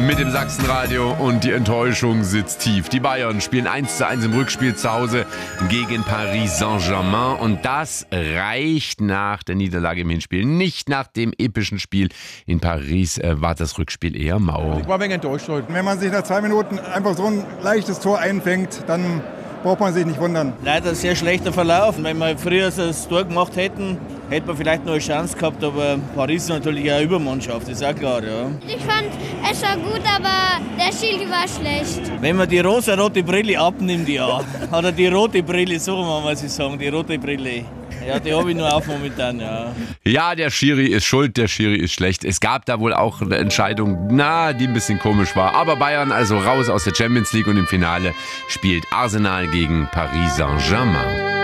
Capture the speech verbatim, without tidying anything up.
mit dem Sachsenradio und die Enttäuschung sitzt tief. Die Bayern spielen eins zu eins im Rückspiel zu Hause gegen Paris Saint-Germain und das reicht nach der Niederlage im Hinspiel. Nicht nach dem epischen Spiel in Paris äh, war das Rückspiel eher mau. Ich war ein wenig enttäuscht heute. Wenn man sich nach zwei Minuten einfach so ein leichtes Tor einfängt, dann braucht man sich nicht wundern. Leider sehr schlechter Verlauf. Wenn wir früher das Tor gemacht hätten, hätte man vielleicht noch eine Chance gehabt, aber Paris ist natürlich eine Übermannschaft, ist auch klar. Ja. Ich fand, es war gut, aber der Schiri war schlecht. Wenn man die rosa-rote Brille abnimmt, ja. Oder die rote Brille, so muss ich sagen, die rote Brille. Ja, die habe ich nur auf momentan, ja. Ja, der Schiri ist schuld, der Schiri ist schlecht. Es gab da wohl auch eine Entscheidung, na, die ein bisschen komisch war. Aber Bayern also raus aus der Champions League und im Finale spielt Arsenal gegen Paris Saint-Germain.